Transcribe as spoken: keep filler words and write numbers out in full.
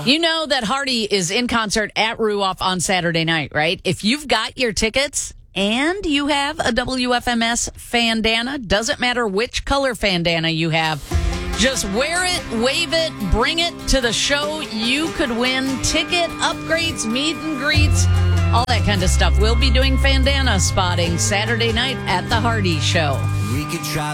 You know that Hardy is in concert at Ruoff on Saturday night, right? If you've got your tickets and you have a W F M S Fandana, doesn't matter which color Fandana you have, just wear it, wave it, bring it to the show. You could win ticket upgrades, meet and greets, all that kind of stuff. We'll be doing Fandana spotting Saturday night at the Hardy Show. We could try